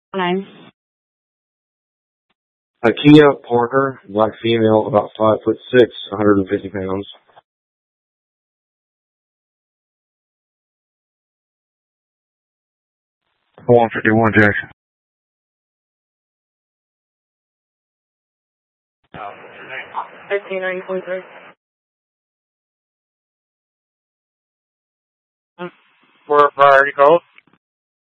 Name. Kia Parker, black female, about 5'6", 150 pounds. 151 Jackson. Oh, 1590.3. Where are you called?